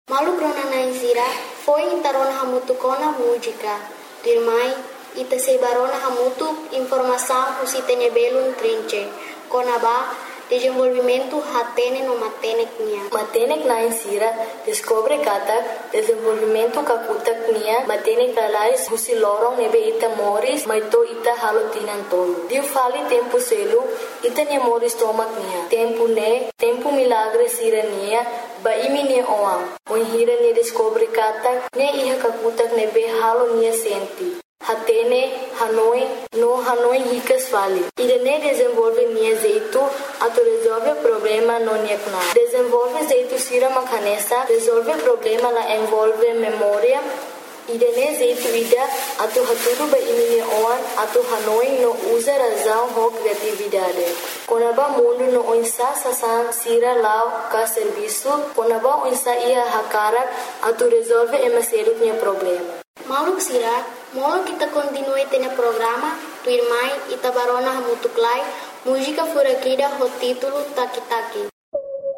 Malu grona na insira foi intarona hamutu kona música. Dirmai ita sebarona hamutu informação usitene belun trinche. Konaba desenvolvimento hatene no matenek nia. Matenek na insira descobre katak desenvolvimento kakutak nia matenek alais husi lorong nebe ita moris maito ita halotinan tolo. Diu fali tempo selu ita nia moris tomak nia. Tempo milagre sira nia ba imi nia oam. Oi hira nia descobre katak nia iha kakutak nebe halo nia senti. Hatene, Hanoi ricas fali. Irene desenvolve nia jeito, ato resolve problema no nia kuna. Desenvolve jeito sira makanesa, resolve problema la envolve memória. Irene jeito ida, ato haturu ba imine oan, ato Hanoi no usa razão ho criatividade. Konaba mundo no oinsa sasan sira lao ka serviço, konaba oinsa ia hakarak, ato resolve emaseru nia problema. Maluk sira, molo kita continue tene programa, tu irmai ita barona hamutuklai, música furakida ho título Taki Taki.